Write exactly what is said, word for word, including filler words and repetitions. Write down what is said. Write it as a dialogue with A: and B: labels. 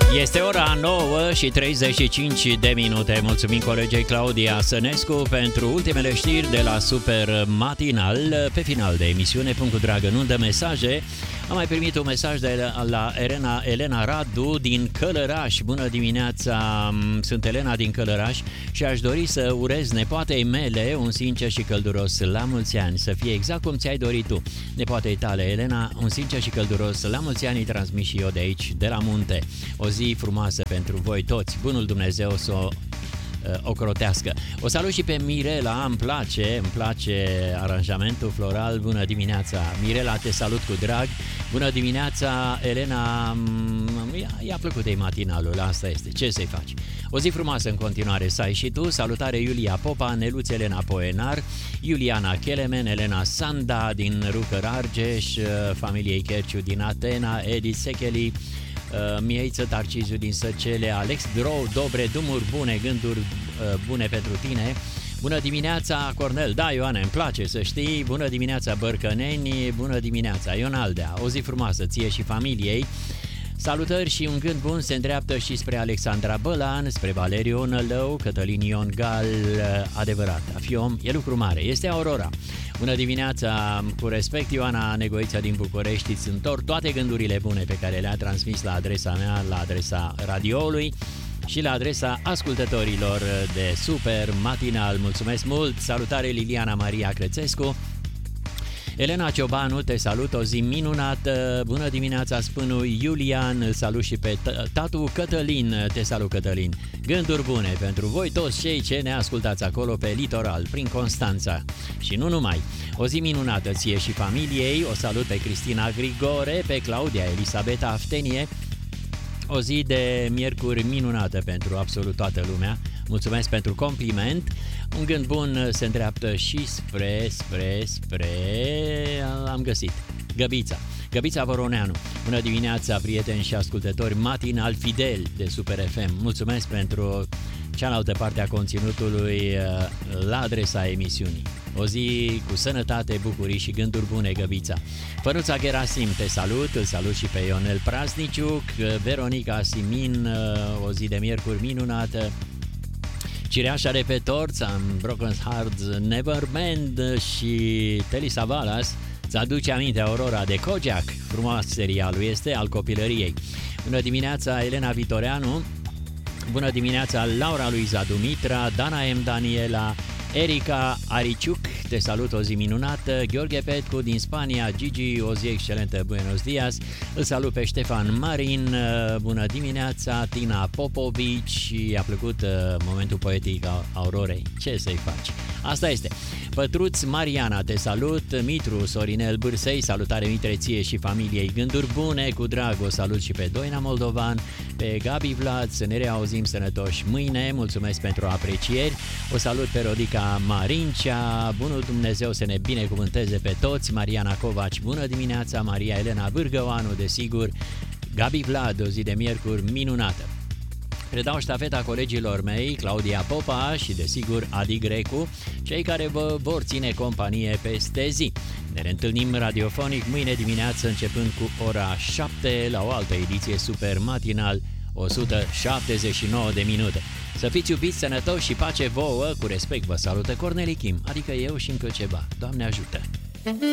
A: Este ora nouă și treizeci și cinci de minute. Mulțumim colegei Claudia Sănescu pentru ultimele știri de la Super Matinal. Pe final de emisiune, punctul dragă, nu dă mesaje. Am mai primit un mesaj de la Elena, Elena Radu din Călăraș. Bună dimineața, sunt Elena din Călăraș și aș dori să urez nepoatei mele un sincer și călduros la mulți ani. Să fie exact cum ți-ai dorit tu. Nepoatei tale, Elena, un sincer și călduros la mulți ani, îi transmit și eu de aici, de la munte. O zi frumoasă pentru voi toți. Bunul Dumnezeu să o ocrotească. O salut și pe Mirela, îmi place, îmi place aranjamentul floral. Bună dimineața, Mirela, te salut cu drag. Bună dimineața, Elena, i-a plăcut ei matinalul, asta este, ce să-i faci? O zi frumoasă în continuare să ai și tu. Salutare Iulia Popa, Neluț Elena Poenar, Iuliana Chelemen, Elena Sanda din Rucăr Argeș, familiei Cherciu din Atena, Edi Secheli, Uh, Mieiță Tarciziu din Săcele, Alex Drou, Dobre, drumuri bune, gânduri uh, bune pentru tine. Bună dimineața, Cornel, da, Ioane, îmi place să știi. Bună dimineața, Bărcăneni, bună dimineața, Ionaldea, o zi frumoasă ție și familiei. Salutări și un gând bun se îndreaptă și spre Alexandra Bălan, spre Valeriu Nălău, Cătălin Ion Gal, adevărat, a fi om e lucru mare, este Aurora. Bună dimineața, cu respect, Ioana Negoița din București, îți întorc toate gândurile bune pe care le-a transmis la adresa mea, la adresa radioului și la adresa ascultătorilor de Super Matinal. Mulțumesc mult, salutare Liliana Maria Crețescu. Elena Ciobanu, te salut, o zi minunată. Bună dimineața, spânul Iulian, salut și pe tatu Cătălin, te salut Cătălin. Gânduri bune pentru voi toți cei ce ne ascultați acolo pe litoral, prin Constanța și nu numai. O zi minunată ție și familiei, o salut pe Cristina Grigore, pe Claudia Elisabeta Aftenie. O zi de miercuri minunată pentru absolut toată lumea. Mulțumesc pentru compliment. Un gând bun se îndreaptă și spre, spre, spre... am găsit. Găbița. Găbița Voroneanu. Bună dimineața, prieteni și ascultători matinal fideli de Super F M. Mulțumesc pentru cealaltă parte a conținutului la adresa emisiunii. O zi cu sănătate, bucurii și gânduri bune, Găbița. Fănuța Gerasim, te salut, îl salut și pe Ionel Prasniciuc, Veronica Simin, o zi de miercuri minunată. Cireașa de pe torț, am Broken Hearts, Nevermind și Telly Savalas. Îți aduce aminte Aurora de Kojak, frumos serialul este, al copilăriei. Bună dimineața, Elena Vitoreanu. Bună dimineața, Laura Luiza Dumitra, Dana M. Daniela, Erica Ariciuc, te salut, o zi minunată. Gheorghe Petcu din Spania, Gigi, o zi excelentă, buenos dias. Îl salut pe Ștefan Marin, bună dimineața. Tina Popovici, i-a plăcut momentul poetic al Aurorei, ce să-i faci? Asta este. Pătruț Mariana, te salut. Mitru Sorinel Bârsei, salutare Mitreție și familiei, gânduri bune, cu drag, o salut și pe Doina Moldovan, pe Gabi Vlad, să ne reauzim sănătoși mâine, mulțumesc pentru aprecieri. O salut pe Rodica Marincea, bunul Dumnezeu să ne binecuvânteze pe toți. Mariana Covaci, bună dimineața. Maria Elena Vârgăoanu, desigur. Gabi Vlad, o zi de miercuri minunată. Predau ștafeta colegilor mei, Claudia Popa și, desigur, Adi Grecu, cei care vă vor ține companie peste zi. Ne reîntâlnim radiofonic mâine dimineață, începând cu ora șapte, la o altă ediție Super Matinal, o sută șaptezeci și nouă de minute. Să fiți iubiți, sănătoși și pace vouă, cu respect vă salută Corneli Kim, adică eu și încă ceva. Doamne ajută!